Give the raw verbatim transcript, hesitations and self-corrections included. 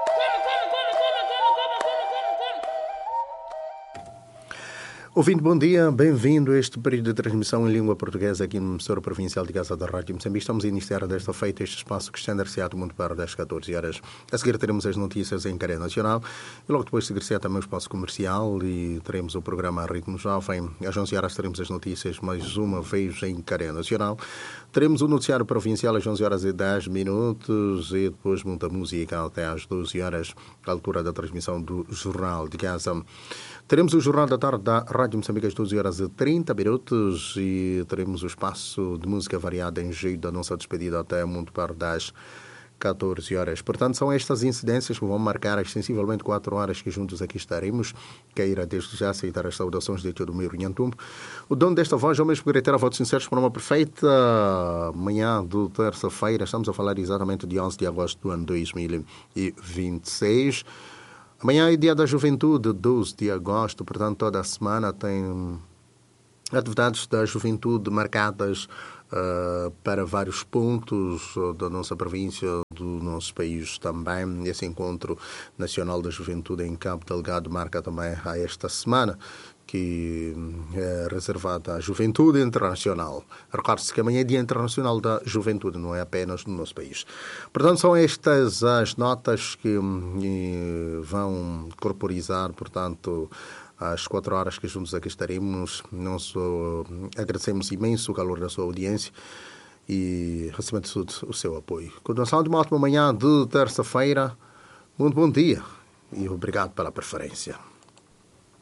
Ouvinte, bom dia, bem-vindo a este período de transmissão em língua portuguesa aqui no Emissora Provincial de Gaza da Rádio Moçambique. Estamos a iniciar desta feita este espaço que estende-se a muito para das catorze horas. A seguir teremos as notícias em cadeia nacional e logo depois seguir-se também o espaço comercial e teremos o programa Ritmo Jovem. Às onze horas teremos as notícias mais uma vez em cadeia nacional. Teremos o noticiário provincial às onze horas e dez minutos e depois muita música até às doze horas, à altura da transmissão do Jornal de Gaza. Teremos o Jornal da Tarde da Rádio Moçambique às doze horas e trinta minutos e teremos o espaço de música variada em jeito da nossa despedida até muito para das catorze horas. Portanto, são estas incidências que vão marcar as sensivelmente quatro horas que juntos aqui estaremos. Queira desde já aceitar as saudações de todo o meu Nhantumbo. O dono desta voz é o mesmo que reitera votos sinceros para uma perfeita manhã de terça-feira. Estamos a falar exatamente de onze de agosto do ano dois mil e vinte e seis. Amanhã é dia da juventude, doze de agosto, portanto toda a semana tem atividades da juventude marcadas uh, para vários pontos da nossa província, do nosso país também. Esse encontro nacional da juventude em Cabo Delgado marca também a esta semana, que é reservada à juventude internacional. Recorde-se que amanhã é Dia Internacional da Juventude, não é apenas no nosso país. Portanto, são estas as notas que vão corporizar, portanto, às quatro horas que juntos aqui estaremos. Nós agradecemos imenso o calor da sua audiência e, acima de tudo, o seu apoio. Continuação de uma ótima manhã de terça-feira. Muito bom dia e obrigado pela preferência.